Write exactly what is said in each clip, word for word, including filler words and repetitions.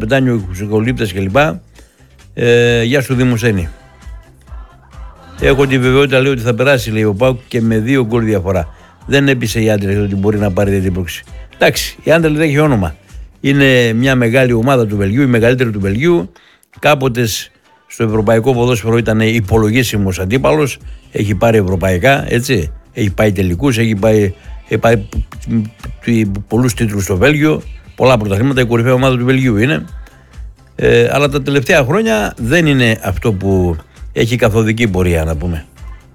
καπετάνιο Κολύπτας κλπ. Ε, γεια σου Δημοσθένη. Έχω τη βεβαιότητα, λέει, ότι θα περάσει, λέει, ο ΠΑΟΚ και με δύο γκολ διαφορά. Δεν έπεισε η Άντρελ ότι μπορεί να πάρει την πρόκληση. Εντάξει, η Άντρελ έχει όνομα. Είναι μια μεγάλη ομάδα του Βελγίου, η μεγαλύτερη του Βελγίου. Κάποτε στο ευρωπαϊκό ποδόσφαιρο ήταν υπολογίσιμος αντίπαλος. Έχει πάρει ευρωπαϊκά, έτσι. Έχει πάει τελικούς, έχει πάει, έχει πάει πολλούς τίτλους στο Βέλγιο. Πολλά πρωταθλήματα, η κορυφαία ομάδα του Βελγίου είναι. Ε, αλλά τα τελευταία χρόνια δεν είναι αυτό που έχει καθοδική πορεία, να πούμε.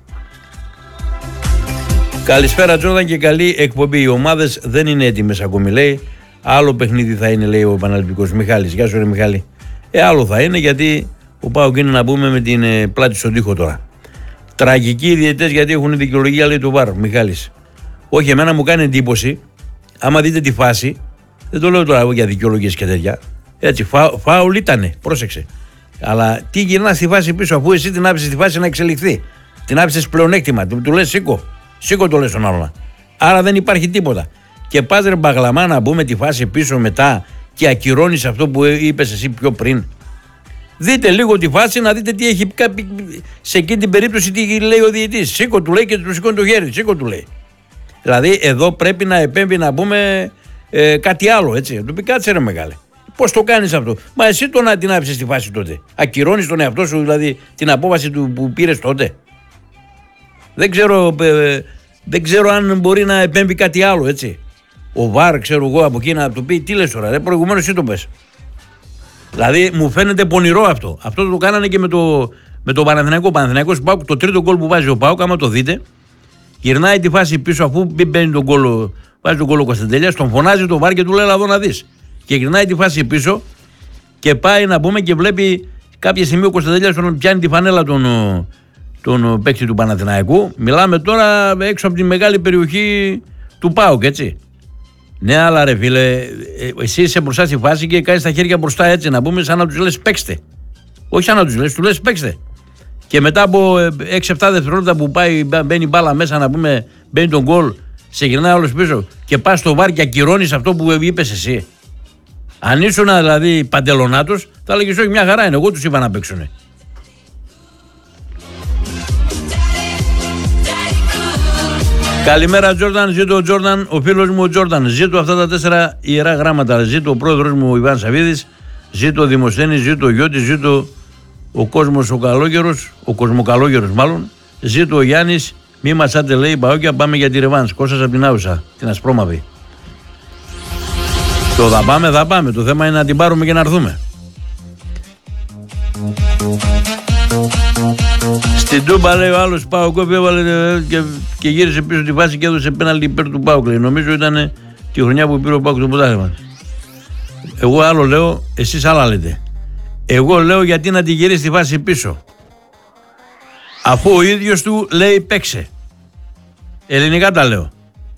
Καλησπέρα Τζόρνταν και καλή εκπομπή. Οι ομάδες δεν είναι έτοιμες ακόμη, λέει. Άλλο παιχνίδι θα είναι, λέει ο επαναληπτικός Μιχάλης. Γεια σου, ρε Μιχάλη. Ε, άλλο θα είναι, γιατί ο ΠΑΟΚ είναι, να πούμε, με την ε, πλάτη στον τοίχο τώρα. Τραγικοί οι διαιτητές, γιατί έχουν δικαιολογία, λέει, του βαρ. Μιχάλης. Όχι, εμένα μου κάνει εντύπωση, άμα δείτε τη φάση, δεν το λέω τώρα για δικαιολογίες και τέτοια. Έτσι, φα, φάουλ ήτανε, πρόσεξε. Αλλά τι γυρνά στη φάση πίσω, αφού εσύ την άφησε στη φάση να εξελιχθεί. Την άφησε πλεονέκτημα. Του, του λες σήκω. Σήκω το λες στον άλλον. Άρα δεν υπάρχει τίποτα. Και πας ρε μπαγλαμά να μπούμε τη φάση πίσω μετά και ακυρώνεις αυτό που είπες εσύ πιο πριν. Δείτε λίγο τη φάση να δείτε τι έχει κάποι... σε εκείνη την περίπτωση τι λέει ο διαιτητής. Σήκω του λέει και του σηκώνει το χέρι. Σήκω του λέει. Δηλαδή εδώ πρέπει να επέμβει να πούμε ε, κάτι άλλο, έτσι. Του πει κάτσε ρε μεγάλε. Πώς το κάνεις αυτό? Μα εσύ το να την άφησες στη φάση τότε. Ακυρώνεις τον εαυτό σου, δηλαδή την απόφαση του που πήρες τότε. Δεν ξέρω, ε, δεν ξέρω αν μπορεί να επέμβει κάτι άλλο, έτσι. Ο Βαρ, ξέρω εγώ, από εκεί να του πει τι λες τώρα, ρε, προηγουμένως εσύ το πες. Δηλαδή μου φαίνεται πονηρό αυτό. Αυτό το κάνανε και με το, με το Παναθηναϊκό. Παναθηναϊκός ΠΑΟΚ, το τρίτο γκολ που βάζει ο ΠΑΟΚ, άμα το δείτε, γυρνάει τη φάση πίσω αφού μπαίνει τον γκολ, βάζει τον γκολ ο Κωνσταντέλιας, τον φωνάζει το Βαρ και του λέει έλα εδώ να δεις. Και γυρνάει τη φάση πίσω και πάει να πούμε και βλέπει κάποια στιγμή ο Κωνσταντέλιας τον πιάνει τη φανέλα των, τον παίκτη του Παναθηναϊκού. Μιλάμε τώρα έξω από τη μεγάλη περιοχή του ΠΑΟΚ, έτσι. Ναι, αλλά ρε φίλε, εσύ είσαι μπροστά στη φάση και κάνεις τα χέρια μπροστά, έτσι, να πούμε, σαν να τους λες παίξτε. Όχι σαν να τους λες, του λες παίξτε. Και μετά από έξι εφτά δευτερόλεπτα που πάει, μπαίνει μπάλα μέσα, να πούμε, μπαίνει τον γκολ, σε γυρνάει όλος πίσω και πας στο Βαρ και ακυρώνεις αυτό που είπες εσύ. Αν ήσουν δηλαδή παντελονάτος, θα έλεγες όχι, μια χαρά είναι. Εγώ τους είπα να παίξουνε. Καλημέρα Τζόρνταν, ζήτω ο Τζόρνταν, ο φίλος μου ο Τζόρνταν. Ζήτω αυτά τα τέσσερα ιερά γράμματα. Ζήτω ο πρόεδρος μου ο Ιβάν Σαββίδης, ζήτω ο Δημοσθένης, ζήτω ο Γιώτης, ζήτω ο κόσμος ο καλόγερος, ο κοσμοκαλόγερος μάλλον. Ζήτω ο Γιάννης, μη μασάτε λέει Παόκια, πάμε για τη ρεβάνς. Κώστας από την Άουσα, την Ασπρόμαυρη. Το θα πάμε, θα πάμε. Το θέμα είναι να την πάρουμε και να έρθουμε. Στην Τούμπα λέει ο άλλος Πάοκ έβαλε και, και γύρισε πίσω τη φάση και έδωσε πέναλτι υπέρ του Πάοκ. Νομίζω ήταν τη χρονιά που πήρε ο Πάοκ το πρωτάθλημα. Εγώ άλλο λέω, εσείς άλλα λέτε. Εγώ λέω γιατί να τη γυρίσει τη φάση πίσω. Αφού ο ίδιος του λέει παίξε. Ελληνικά τα λέω.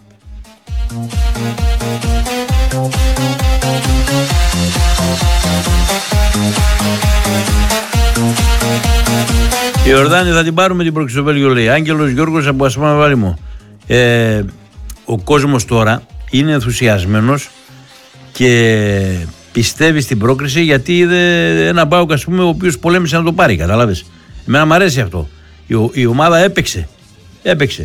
Η Ορδάνη θα την πάρουμε την πρόκληση στο Βέλγιο, λέει. Άγγελος Γιώργος από Ασπάμα Βάλιμο. Ε, ο κόσμος τώρα είναι ενθουσιασμένος και πιστεύει στην πρόκριση γιατί είδε ένα ΠΑΟΚ, ας πούμε, ο οποίος πολέμησε να το πάρει. Καταλάβες. Εμένα μου αρέσει αυτό. Η, η ομάδα έπαιξε. Έπαιξε.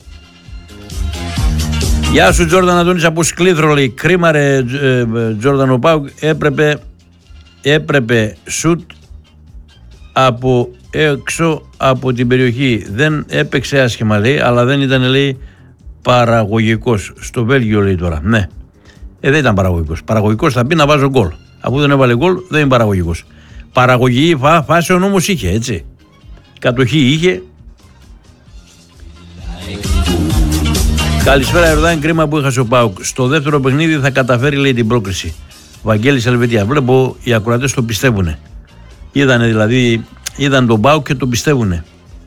Γεια σου Τζόρνταν Αντώνης από Σκλήθρο, λέει. Κρίμα ρε Τζόρνταν, ο ΠΑΟΚ έπρεπε, έπρεπε σουτ από έξω από την περιοχή. Δεν έπαιξε άσχημα, λέει, αλλά δεν ήταν, λέει, παραγωγικός. Στο Βέλγιο, λέει τώρα. Ναι. Ε, δεν ήταν παραγωγικός. Παραγωγικός θα πει να βάζω γκολ. Αφού δεν έβαλε γκολ, δεν είναι παραγωγικός. Παραγωγή φά, φάσεων όμως είχε, έτσι. Κατοχή είχε. Καλησπέρα, Ερδάνη. Κρίμα που έχασε ο ΠΑΟΚ. Στο δεύτερο παιχνίδι θα καταφέρει, λέει, την πρόκριση. Βαγγέλης Ελβετία. Βλέπω οι ακροατές το πιστεύουνε. Είδανε δηλαδή, είδαν τον ΠΑΟΚ και τον πιστεύουνε.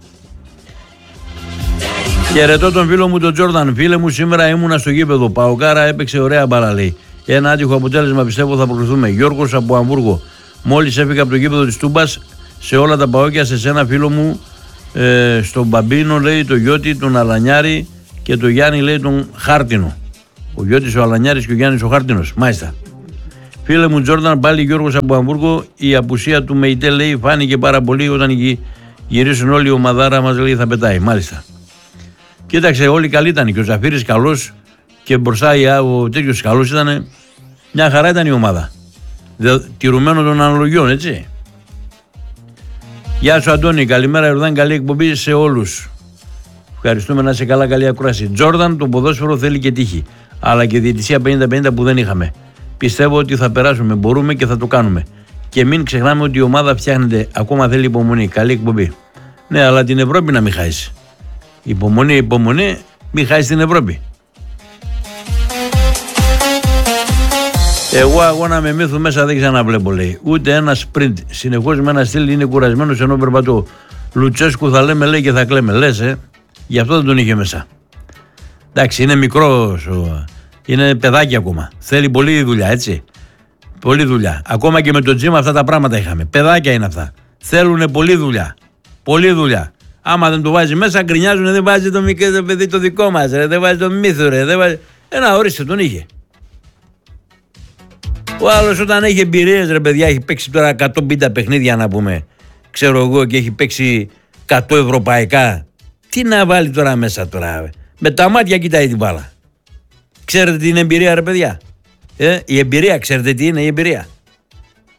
Χαιρετώ τον φίλο μου τον Τζόρνταν. Φίλε μου, σήμερα ήμουνα στο γήπεδο. Παοκάρα έπαιξε ωραία μπάλα, λέει. Ένα άτυχο αποτέλεσμα πιστεύω θα προκριθούμε. Γιώργος από Αμβούργο. Μόλις έφυγα από το γήπεδο της Τούμπας, σε όλα τα Παόκια, σε σένα φίλο μου, ε, στον Μπαμπίνο, λέει, το Γιώτη, τον Αλανιάρη και το Γιάννη, λέει, τον Χάρτινο. Ο Γιώτης ο Αλανιάρης και ο Γιάννης ο Χάρτινος. Μάλιστα. Φίλε μου Τζόρνταν, πάλι Γιώργος από Αμβούργο, η απουσία του Μεϊτέ λέει φάνηκε πάρα πολύ όταν γυρίσουν όλοι η ομαδάρα μας λέει θα πετάει. Μάλιστα. Κοίταξε, όλοι καλοί ήταν και ο Ζαφύρης καλός και μπροστά ο τέτοιος καλός ήταν. Μια χαρά ήταν η ομάδα. Δε, τηρουμένο των αναλογιών, έτσι. Γεια σου Αντώνη, καλημέρα Ιορδάνη, καλή εκπομπή σε όλους. Ευχαριστούμε, να είσαι καλά, καλή ακρόαση. Τζόρνταν, το ποδόσφαιρο θέλει και τύχη. Αλλά και διαιτησία πενήντα πενήντα που δεν είχαμε. Πιστεύω ότι θα περάσουμε, μπορούμε και θα το κάνουμε. Και μην ξεχνάμε ότι η ομάδα φτιάχνεται, ακόμα θέλει υπομονή. Καλή εκπομπή. Ναι, αλλά την Ευρώπη να μην χάσει. Υπομονή, υπομονή, μην χάσει την Ευρώπη. Εγώ αγώνα με μύθου μέσα δεν ξαναβλέπω, λέει. Ούτε ένα sprint. Συνεχώς με ένα στυλ είναι κουρασμένος ενώ περπατώ. Λουτσέσκου θα λέμε, λέει και θα κλαίμε. Λες, ε. Γι' αυτό δεν τον είχε μέσα. Εντάξει, είναι μικρός. Είναι παιδάκι ακόμα. Θέλει πολλή δουλειά, έτσι. Πολλή δουλειά. Ακόμα και με το τζιμ αυτά τα πράγματα είχαμε. Παιδάκια είναι αυτά. Θέλουν πολλή δουλειά. Πολλή δουλειά. Άμα δεν το βάζει μέσα, γκρινιάζουν, δεν βάζει το μικρό το παιδί το δικό μας, ρε, δεν βάζει το μύθο, ρε, δεν βάζει. Ένα ορίστε, τον είχε. Ο άλλος όταν έχει εμπειρίες, ρε παιδιά, έχει παίξει τώρα εκατόν πενήντα παιχνίδια να πούμε, ξέρω εγώ, και έχει παίξει εκατό ευρωπαϊκά. Τι να βάλει τώρα μέσα τώρα, με τα μάτια κοιτάει την μπάλα. Ξέρετε τι είναι εμπειρία, ρε παιδιά. Ε, η εμπειρία, ξέρετε τι είναι η εμπειρία.